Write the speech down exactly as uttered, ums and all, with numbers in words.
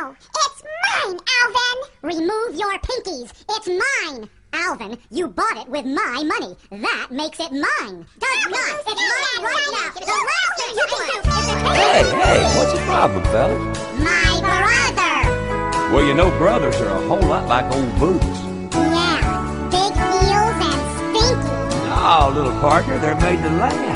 No, it's mine, Alvin! Remove your pinkies. It's mine. Alvin, you bought it with my money. That makes it mine. Does not. It's mine right now. The last thing you can do is to take Hey, hey, what's the problem, fellas? my brother. Well, you know brothers are a whole lot like old boots. Yeah, big heels and stinky. Oh, little partner, they're made to last.